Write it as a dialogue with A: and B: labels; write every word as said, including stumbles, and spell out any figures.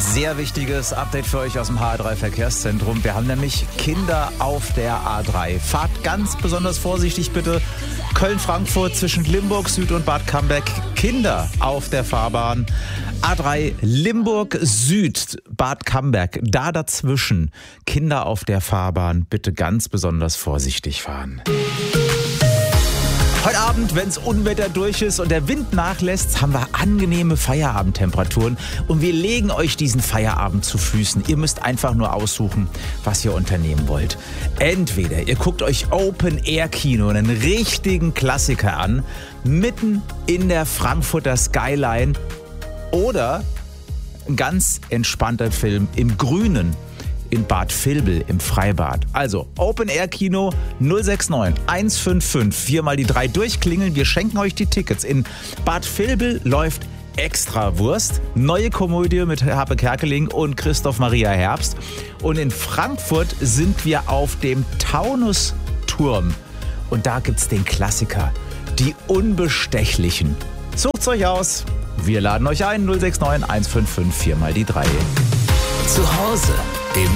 A: Sehr wichtiges Update für euch aus dem H A drei Verkehrszentrum. Wir haben nämlich Kinder auf der A drei. Fahrt ganz besonders vorsichtig bitte. Köln-Frankfurt zwischen Limburg Süd und Bad Camberg. Kinder auf der Fahrbahn. A drei Limburg Süd, Bad Camberg. Da dazwischen Kinder auf der Fahrbahn. Bitte ganz besonders vorsichtig fahren. Heute Abend, wenn es Unwetter durch ist und der Wind nachlässt, haben wir angenehme Feierabendtemperaturen und wir legen euch diesen Feierabend zu Füßen. Ihr müsst einfach nur aussuchen, was ihr unternehmen wollt. Entweder ihr guckt euch Open-Air-Kino, einen richtigen Klassiker an, mitten in der Frankfurter Skyline, oder ein ganz entspannter Film im Grünen in Bad Vilbel im Freibad. Also Open-Air-Kino null sechs neun eins fünf fünf vier mal die drei durchklingeln. Wir schenken euch die Tickets. In Bad Vilbel läuft Extrawurst, neue Komödie mit Harpe Kerkeling und Christoph Maria Herbst. Und in Frankfurt sind wir auf dem Taunusturm. Und da gibt's den Klassiker, die Unbestechlichen. Sucht's euch aus. Wir laden euch ein, null sechs neun eins fünf fünf vier mal die drei.
B: Zu Hause